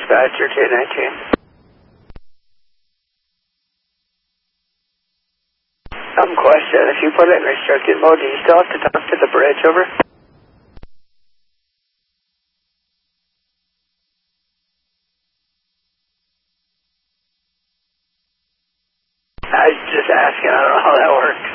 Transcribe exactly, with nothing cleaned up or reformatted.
dispatcher two nineteen. Um, question, if you put it in restricted mode, do you still have to talk to the bridge, over? I was just asking, I don't know how that works.